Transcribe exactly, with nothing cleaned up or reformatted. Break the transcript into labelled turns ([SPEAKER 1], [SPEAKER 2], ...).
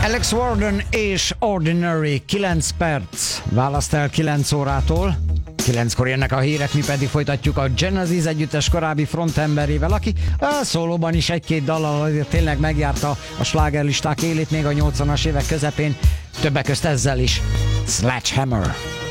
[SPEAKER 1] Alex Warden és Ordinary, kilenc perc. Választ el kilenc órától. kilenckor jönnek a hírek, mi pedig folytatjuk a Genesis együttes korábbi frontemberével, aki a szólóban is egy-két dallal azért tényleg megjárta a slágerlisták élét még a nyolcvanas évek közepén, többek közt ezzel is. Sledgehammer.